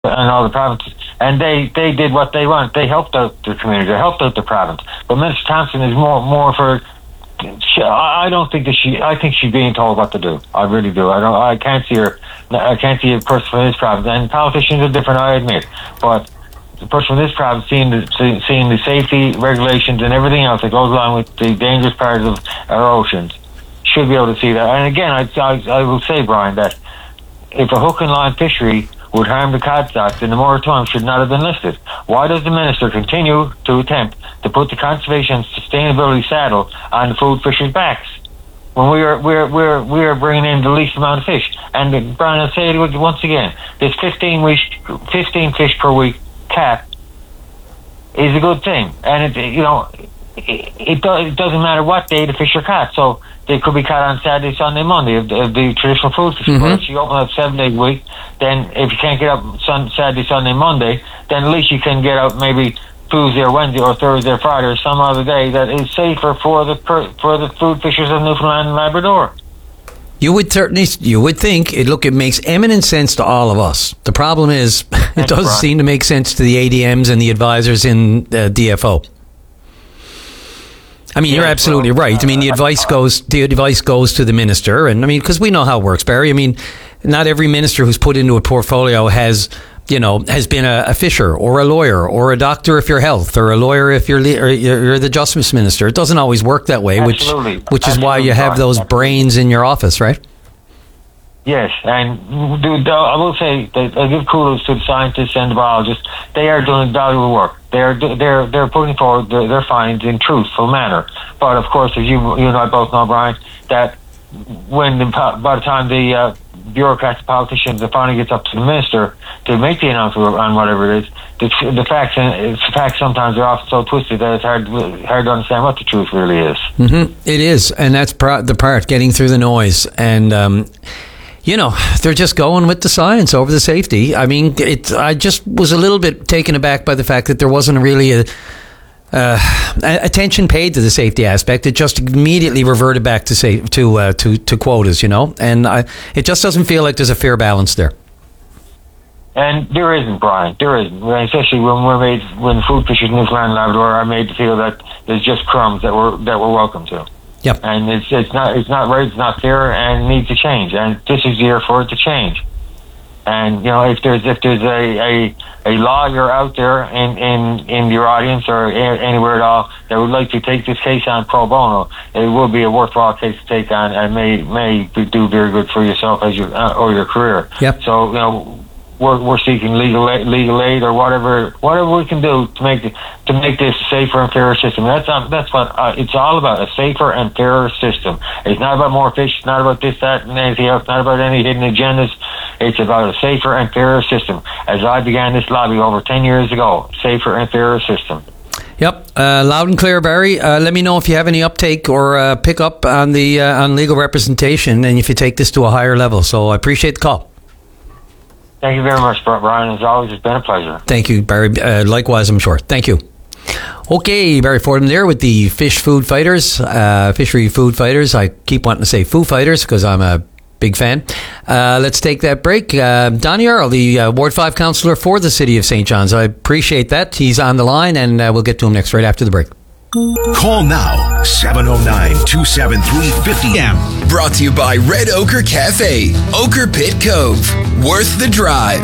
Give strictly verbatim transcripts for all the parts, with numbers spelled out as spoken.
and all the provinces, and they, they did what they want. They helped out the community. They helped out the province. But Minister Thompson is more more for. She, I don't think that she. I think she's being told what to do. I really do. I don't. I can't see her. I can't see a person from this province. And politicians are different, I admit. But the person from this province, seeing the seeing the safety regulations and everything else that goes along with the dangerous parts of our oceans, should be able to see that. And again, I I, I will say, Brian, that if a hook and line fishery would harm the cod stocks, then the moratorium should not have been lifted. Why does the minister continue to attempt to put the conservation and sustainability saddle on the food fishers' backs when we are we're we're we're bringing in the least amount of fish? And uh, Brian, I'll say it once again: this fifteen week, fifteen fish per week cap is a good thing, and it you know it, it, do, it doesn't matter what day the fish are caught. So they could be caught on Saturday, Sunday, Monday of the, of the traditional food fishing. Mm-hmm. But if you open up seven days a week, then if you can't get up sun, Saturday, Sunday, Monday, then at least you can get out maybe Tuesday or Wednesday or Thursday or Friday or some other day that is safer for the for the food fishers of Newfoundland and Labrador. You would certainly, you would think it. Look, it makes eminent sense to all of us. The problem is, it doesn't right. seem to make sense to the A D Ms and the advisors in uh, D F O. I mean, yeah, you're absolutely well, right. I mean, the advice goes the advice goes to the minister, and I mean, because we know how it works, Barry. I mean, not every minister who's put into a portfolio has, you know, has been a, a fisher or a lawyer or a doctor if you're health or a lawyer if you're or you're the justice minister. It doesn't always work that way, absolutely. which which is absolutely why you have those absolutely. brains in your office, right? Yes, and dude, I will say that I give kudos to the scientists and the biologists. They are doing valuable work. They're they're they're putting forward their, their findings in truthful manner. But of course, as you you and I both know, Brian, that when the, by the time the uh, bureaucrats, the politicians, it finally gets up to the minister to make the announcement on whatever it is, the, the facts and the facts sometimes are often so twisted that it's hard hard to understand what the truth really is. Mm-hmm. It is, and that's part, the part getting through the noise and. Um, You know, they're just going with the science over the safety. I mean, it. I just was a little bit taken aback by the fact that there wasn't really a, uh, attention paid to the safety aspect. It just immediately reverted back to say to uh, to to quotas, you know, and I, it just doesn't feel like there's a fair balance there. And there isn't, Brian. There isn't, especially when we're made when food fishers in Newfoundland and Labrador are made to feel that there's just crumbs that we're that we're welcome to. Yep. And it's it's not it's not right, it's not fair, and needs to change. And this is the year for it to change. And you know, if there's if there's a, a, a lawyer out there in, in, in your audience or anywhere at all that would like to take this case on pro bono, it will be a worthwhile case to take on, and may may do very good for yourself as your uh, or your career. Yep. So you know. We're, we're seeking legal aid, legal aid or whatever whatever we can do to make the, to make this a safer and fairer system. That's um, that's what uh, it's all about, a safer and fairer system. It's not about more fish, it's not about this, that, and anything else, not about any hidden agendas. It's about a safer and fairer system. As I began this lobby over ten years ago, safer and fairer system. Yep, uh, loud and clear, Barry. Uh, let me know if you have any uptake or uh, pick up on the uh, on legal representation, and if you take this to a higher level. So I appreciate the call. Thank you very much, Brian. As always, it's been a pleasure. Thank you, Barry. Uh, likewise, I'm sure. Thank you. Okay, Barry Fordham there with the Fish Food Fighters, uh, Fishery Food Fighters. I keep wanting to say Foo Fighters because I'm a big fan. Uh, let's take that break. Uh, Donnie Earl, the uh, Ward five councillor for the City of Saint John's. I appreciate that. He's on the line, and uh, we'll get to him next right after the break. Call now, seven oh nine, two seven three, five oh M. Brought to you by Red Ochre Cafe, Ochre Pit Cove. Worth the drive.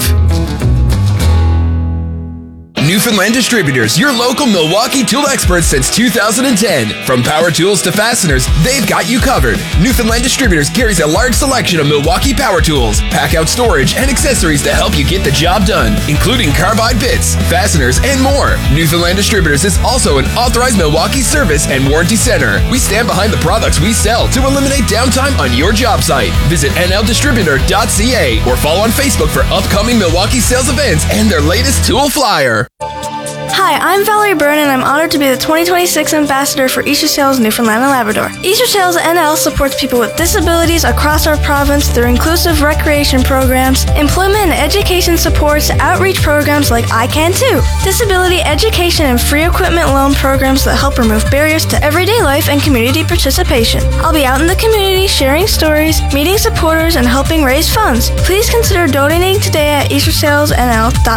Newfoundland Distributors, your local Milwaukee tool experts since two thousand ten. From power tools to fasteners, they've got you covered. Newfoundland Distributors carries a large selection of Milwaukee power tools, pack-out storage, and accessories to help you get the job done, including carbide bits, fasteners, and more. Newfoundland Distributors is also an authorized Milwaukee service and warranty center. We stand behind the products we sell to eliminate downtime on your job site. Visit N L distributor dot C A or follow on Facebook for upcoming Milwaukee sales events and their latest tool flyer. Hi, I'm Valerie Byrne, and I'm honored to be the twenty twenty-six Ambassador for Easter Sales Newfoundland and Labrador. Easter Sales N L supports people with disabilities across our province through inclusive recreation programs, employment and education supports, outreach programs like I Can Too, disability education and free equipment loan programs that help remove barriers to everyday life and community participation. I'll be out in the community sharing stories, meeting supporters, and helping raise funds. Please consider donating today at easter sales n l dot